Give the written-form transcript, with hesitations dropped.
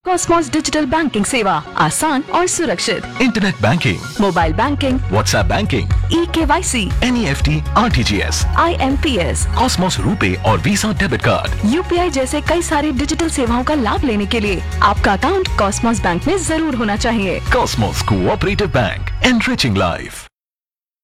Cosmos digital banking सेवा आसान और सुरक्षित। Internet banking, mobile banking, WhatsApp banking, eKYC, NEFT, RTGS, IMPS, Cosmos RuPay और वीजा डेबिट कार्ड, UPI जैसे कई सारी डिजिटल सेवाओं का लाभ लेने के लिए आपका अकाउंट कॉस्मोस बैंक में जरूर होना चाहिए। Cosmos cooperative bank, enriching life.